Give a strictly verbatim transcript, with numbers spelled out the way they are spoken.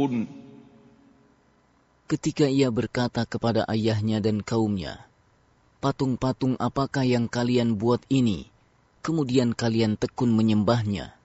تَعْبُدُونَ. Ketika ia berkata kepada ayahnya dan kaumnya, patung-patung apakah yang kalian buat ini, kemudian kalian tekun menyembahnya?